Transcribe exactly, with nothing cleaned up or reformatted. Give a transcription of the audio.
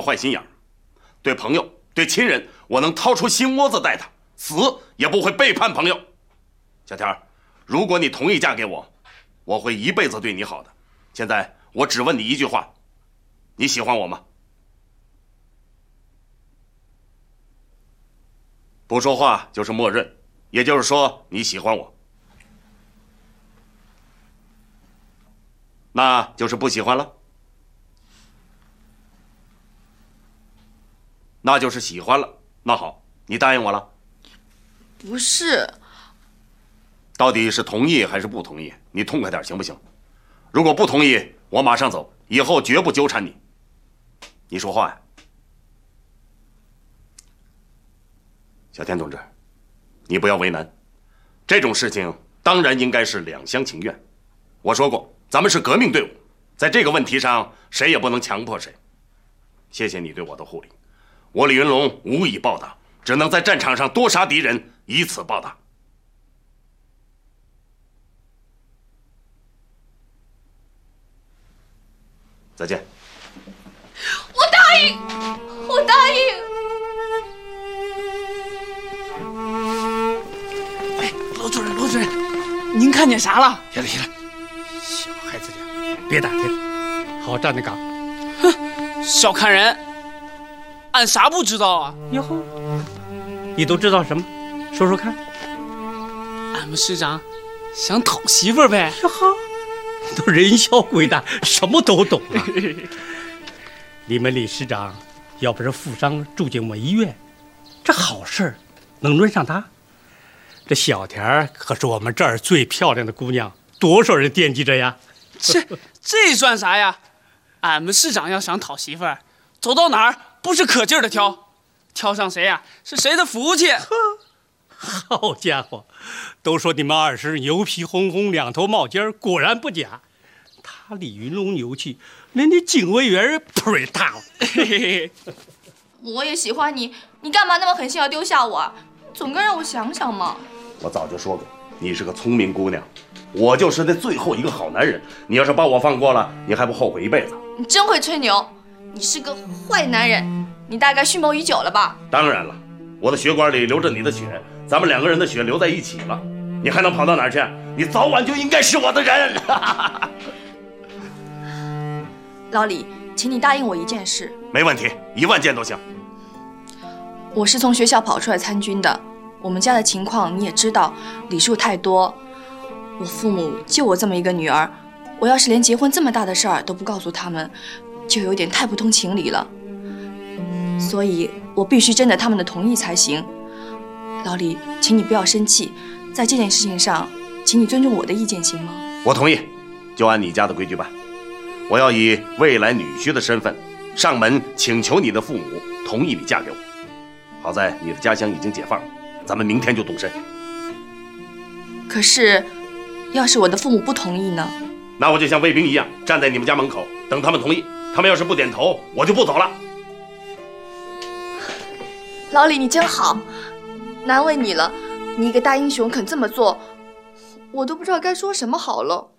坏心眼儿。对朋友、对亲人，我能掏出心窝子待他，死也不会背叛朋友。小天儿，如果你同意嫁给我，我会一辈子对你好的。现在我只问你一句话，你喜欢我吗？不说话就是默认，也就是说你喜欢我，那就是不喜欢了。那就是喜欢了。那好，你答应我了？ 不是。 到底是同意还是不同意？你痛快点行不行？如果不同意，我马上走，以后绝不纠缠你。你说话呀，小天同志，你不要为难。这种事情当然应该是两厢情愿。我说过，咱们是革命队伍，在这个问题上，谁也不能强迫谁。谢谢你对我的护理。我李云龙无以报答，只能在战场上多杀敌人，以此报答。再见。 我答应，我答应。 哎，罗主任，罗主任，您看见啥了？ 行了行了，小孩子俩别打听，好站着岗。 哼，小看人。俺啥不知道啊？ 哟呵，你都知道什么？说说看。 俺们师长想讨媳妇儿呗。 哟呵，都人小鬼大，什么都懂啊。你们李师长要不是负伤住进我们医院，这好事能轮上他？这小田可是我们这儿最漂亮的姑娘，多少人惦记着呀。 这这算啥呀？俺们市长要想讨媳妇儿，走到哪儿不是可劲儿的挑，挑上谁呀、啊，是谁的福气。 好家伙，都说你们二师牛皮哄哄，两头冒尖，果然不假。他李云龙牛气，连你警卫员腿大了。嘿嘿嘿， 我也喜欢你，你干嘛那么狠心要丢下我？总该让我想想嘛。 我早就说过，你是个聪明姑娘，我就是那最后一个好男人。你要是把我放过了，你还不后悔一辈子？ 你真会吹牛，你是个坏男人，你大概蓄谋已久了吧？ 当然了，我的血管里流着你的血，咱们两个人的血流在一起了，你还能跑到哪儿去？你早晚就应该是我的人。 老李，请你答应我一件事。 没问题，一万件都行。 我是从学校跑出来参军的，我们家的情况你也知道，礼数太多。我父母就我这么一个女儿，我要是连结婚这么大的事儿都不告诉他们，就有点太不通情理了。所以我必须征得他们的同意才行。老李，请你不要生气，在这件事情上，请你尊重我的意见，行吗？ 我同意，就按你家的规矩办。我要以未来女婿的身份上门请求你的父母同意你嫁给我。好在你的家乡已经解放了，咱们明天就动身。 可是，要是我的父母不同意呢？ 那我就像卫兵一样站在你们家门口等他们同意。他们要是不点头，我就不走了。 老李，你真好，难为你了。你一个大英雄肯这么做，我都不知道该说什么好了。